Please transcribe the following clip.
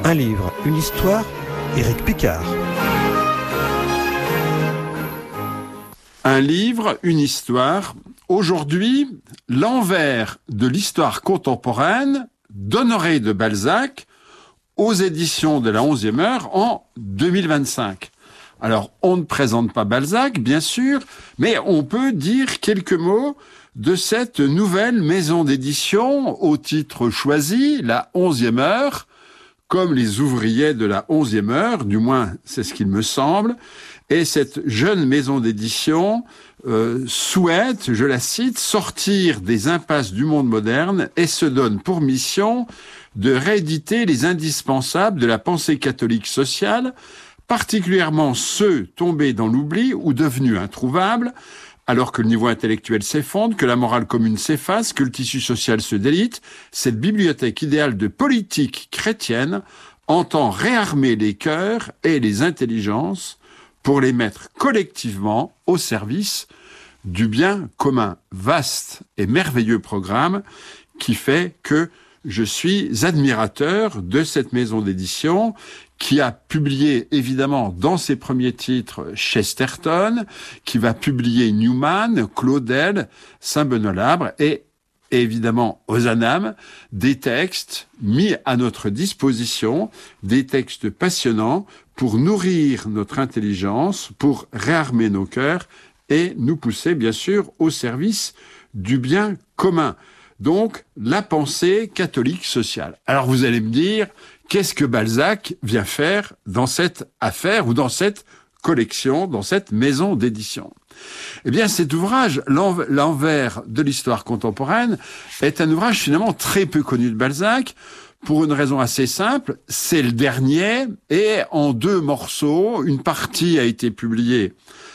Un livre, une histoire, Éric Picard. Un livre, une histoire. Aujourd'hui, l'envers de l'histoire contemporaine d'Honoré de Balzac aux éditions de la 11e heure en 2025. Alors, on ne présente pas Balzac, bien sûr, mais on peut dire quelques mots de cette nouvelle maison d'édition au titre choisi, la 11e heure, comme les ouvriers de la 11e heure, du moins c'est ce qu'il me semble. Et cette jeune maison d'édition souhaite, je la cite, sortir des impasses du monde moderne et se donne pour mission de rééditer les indispensables de la pensée catholique sociale, particulièrement ceux tombés dans l'oubli ou devenus introuvables, alors que le niveau intellectuel s'effondre, que la morale commune s'efface, que le tissu social se délite. Cette bibliothèque idéale de politique chrétienne entend réarmer les cœurs et les intelligences pour les mettre collectivement au service du bien commun. Vaste et merveilleux programme qui fait que je suis admirateur de cette maison d'édition qui a publié évidemment dans ses premiers titres Chesterton, qui va publier Newman, Claudel, Saint-Benoît-Labre et évidemment Ozanam, des textes mis à notre disposition, des textes passionnants pour nourrir notre intelligence, pour réarmer nos cœurs et nous pousser bien sûr au service du bien commun. Donc, la pensée catholique sociale. Alors vous allez me dire, qu'est-ce que Balzac vient faire dans cette affaire ou dans cette collection, dans cette maison d'édition? Eh bien, cet ouvrage, l'envers de l'histoire contemporaine, est un ouvrage finalement très peu connu de Balzac, pour une raison assez simple, c'est le dernier, et en 2 morceaux, une partie a été publiée